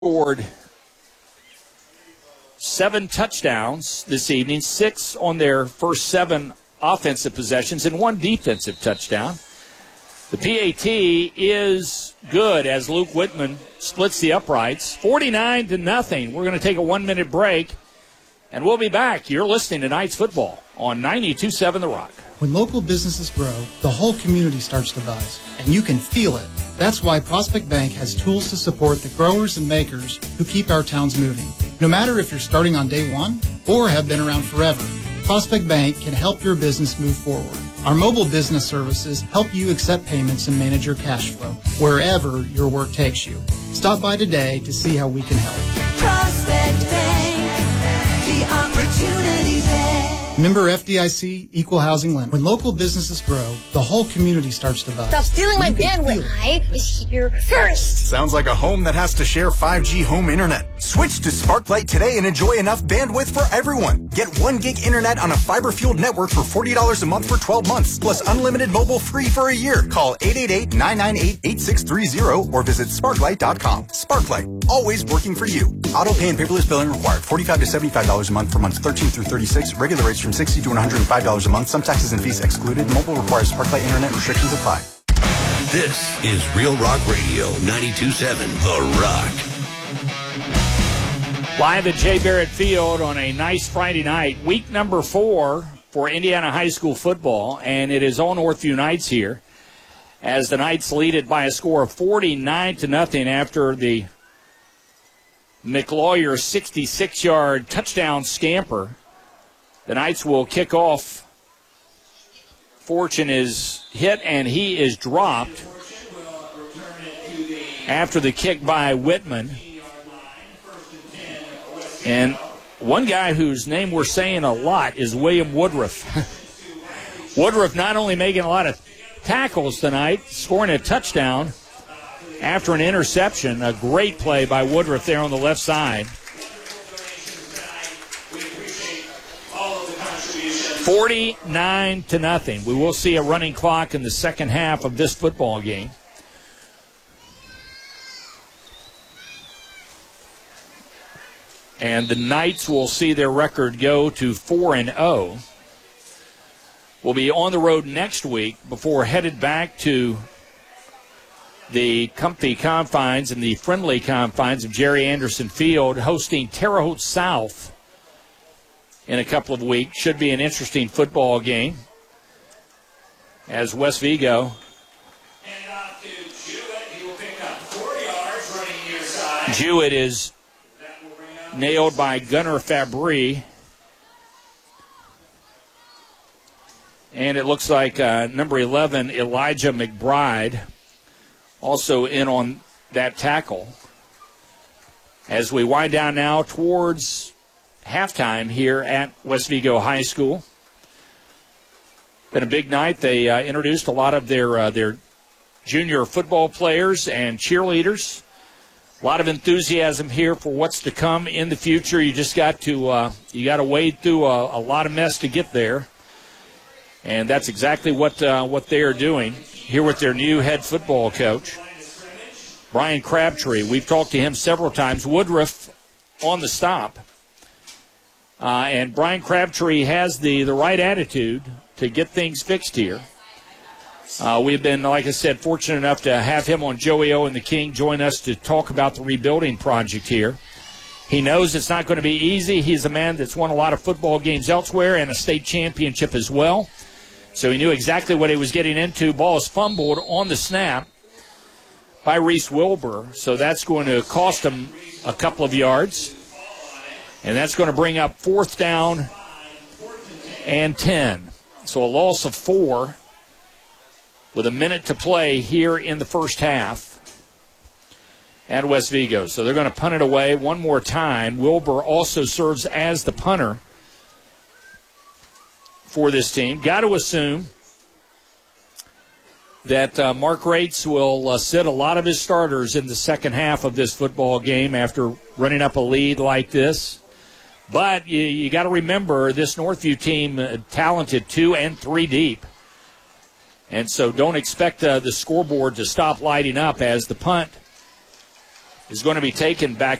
scored 7 touchdowns this evening, 6 on their first 7 offensive possessions and 1 defensive touchdown. The PAT is good as Luke Whitman splits the uprights, 49-0. We're going to take a 1-minute break, and we'll be back. You're listening to Knights football on 92.7 The Rock. When local businesses grow, the whole community starts to buzz, and you can feel it. That's why Prospect Bank has tools to support the growers and makers who keep our towns moving. No matter if you're starting on day one or have been around forever, Prospect Bank can help your business move forward. Our mobile business services help you accept payments and manage your cash flow wherever your work takes you. Stop by today to see how we can help. Prospect Bank, the opportunity bank. Member FDIC, Equal Housing Lender. When local businesses grow, the whole community starts to buzz. Stop stealing my bandwidth. I is here first. Sounds like a home that has to share 5G home internet. Switch to Sparklight today and enjoy enough bandwidth for everyone. Get 1 gig internet on a fiber-fueled network for $40 a month for 12 months, plus unlimited mobile free for a year. Call 888-998-8630 or visit sparklight.com. Sparklight, always working for you. Auto pay and paperless billing required. $45 to $75 a month for months 13 through 36. Regular rates from $60 to $105 a month. Some taxes and fees excluded. Mobile requires Sparklight internet. Restrictions apply. This is Real Rock Radio 92.7 The Rock. Live at Jay Barrett Field on a nice Friday night. Week number 4 for Indiana high school football, and it is all Northview Knights here as the Knights lead it by a score of 49-0 after the McLawyer 66-yard touchdown scamper. The Knights will kick off. Fortune is hit, and he is dropped after the kick by Whitman. And one guy whose name we're saying a lot is William Woodruff. Woodruff not only making a lot of tackles tonight, scoring a touchdown after an interception. A great play by Woodruff there on the left side. 49-0. We will see a running clock in the second half of this football game. And the Knights will see their record go to 4-0. We'll be on the road next week before headed back to the comfy confines and the friendly confines of Jerry Anderson Field, hosting Terre Haute South in a couple of weeks. Should be an interesting football game as West Vigo. Jewett is nailed by Gunnar Fabry. And it looks like number 11, Elijah McBride, also in on that tackle. As we wind down now towards halftime here at West Vigo High School. Been a big night. They introduced a lot of their junior football players and cheerleaders. A lot of enthusiasm here for what's to come in the future. You just got to wade through a lot of mess to get there, and that's exactly what they are doing here with their new head football coach, Brian Crabtree. We've talked to him several times. Woodruff on the stop, and Brian Crabtree has the right attitude to get things fixed here. We've been, like I said, fortunate enough to have him on Joey O and the King join us to talk about the rebuilding project here. He knows it's not going to be easy. He's a man that's won a lot of football games elsewhere and a state championship as well. So he knew exactly what he was getting into. Ball is fumbled on the snap by Reese Wilbur. So that's going to cost him a couple of yards. And that's going to bring up 4th down and 10. So a loss of 4. With a minute to play here in the first half at West Vigo. So they're going to punt it away one more time. Wilbur also serves as the punter for this team. Got to assume that Mark Rates will sit a lot of his starters in the second half of this football game after running up a lead like this. But you got to remember this Northview team talented 2 and 3 deep. And so don't expect the scoreboard to stop lighting up as the punt is going to be taken back